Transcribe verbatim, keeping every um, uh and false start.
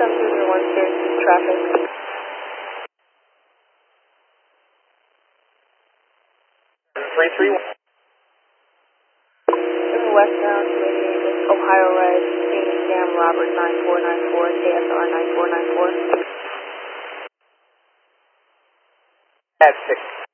seven two zero one, Sirius traffic. three three one. Westbound, Ohio Red, Phoenix Sam Robert nine four nine four, K S R nine four nine four. At six.